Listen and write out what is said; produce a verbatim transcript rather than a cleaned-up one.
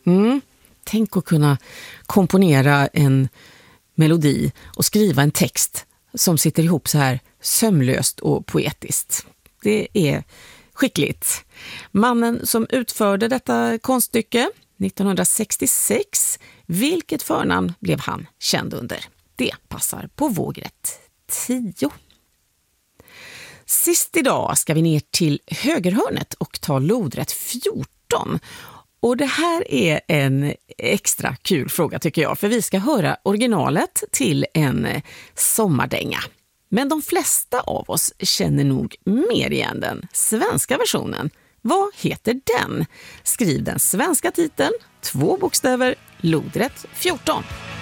Mm. Tänk att kunna komponera en melodi och skriva en text som sitter ihop så här sömlöst och poetiskt. Det är skickligt. Mannen som utförde detta konststycke nittonhundrasextiosex, vilket förnamn blev han känd under? Det passar på vågrätt tio. Sist idag ska vi ner till högerhörnet och ta lodrätt fjorton. Och det här är en extra kul fråga tycker jag, för vi ska höra originalet till en sommardänga. Men de flesta av oss känner nog mer igen den svenska versionen. Vad heter den? Skriv den svenska titeln, två bokstäver, lodrätt fjorton.